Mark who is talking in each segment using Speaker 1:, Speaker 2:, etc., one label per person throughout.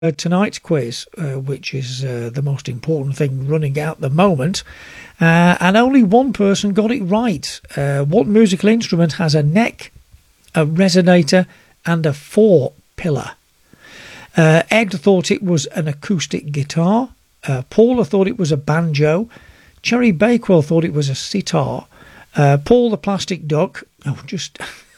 Speaker 1: tonight's quiz, which is the most important thing running at the moment, and only one person got it right. What musical instrument has a neck, a resonator, and a four-pillar? Ed thought it was an acoustic guitar. Paula thought it was a banjo. Cherry Bakewell thought it was a sitar. Paul the Plastic Duck... Oh, just...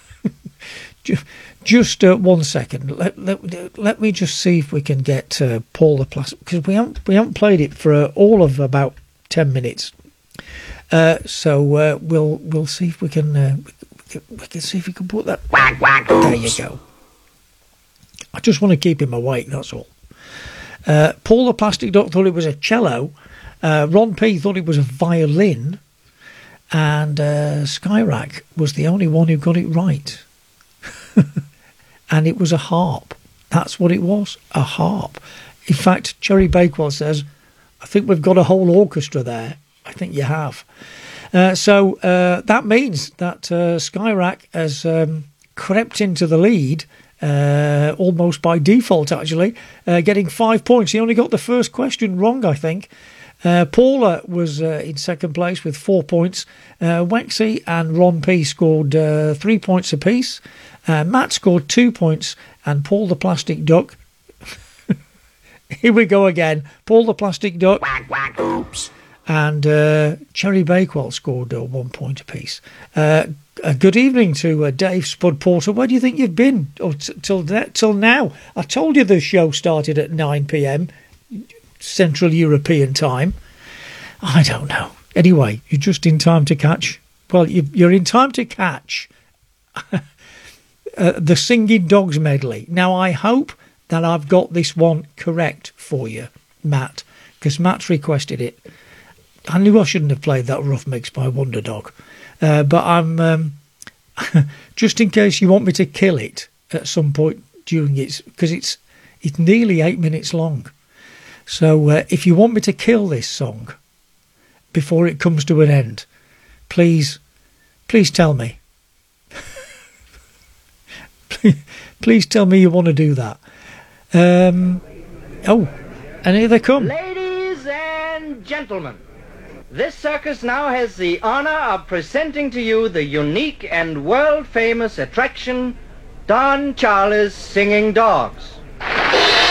Speaker 1: Just 1 second. Let me just see if we can get Paul the Plastic, because we haven't played it for all of about 10 minutes. So we'll see if we can see if we can put that.
Speaker 2: Quack, quack,
Speaker 1: there you go. I just want to keep him awake. That's all. Paul the Plastic Duck thought it was a cello. Ron P thought it was a violin, and Skyrack was the only one who got it right. And it was a harp. That's what it was, a harp. In fact, Cherry Bakewell says, I think we've got a whole orchestra there. I think you have. So that means that Skyrack has crept into the lead, almost by default, actually, getting 5 points. He only got the first question wrong, I think. Paula was in second place with 4 points. Wexy and Ron P scored 3 points apiece. Matt scored 2 points, and Paul the Plastic Duck. Here we go again. Paul the Plastic Duck.
Speaker 2: quack, quack, oops.
Speaker 1: And Cherry Bakewell scored 1 point apiece. A good evening to Dave Spud Porter. Where do you think you've been till now? I told you the show started at 9 p.m. Central European time. I don't know. Anyway, you're just in time to catch. Well, you're in time to catch the Singing Dogs medley. Now, I hope that I've got this one correct for you, Matt, because Matt's requested it. I knew I shouldn't have played that rough mix by Wonder Dog, but I'm just in case you want me to kill it at some point during it, because it's nearly 8 minutes long. So if you want me to kill this song before it comes to an end, please tell me. Please tell me you want to do that. Oh, and here they come.
Speaker 3: Ladies and gentlemen, this circus now has the honor of presenting to you the unique and world-famous attraction, Don Charlie's Singing Dogs.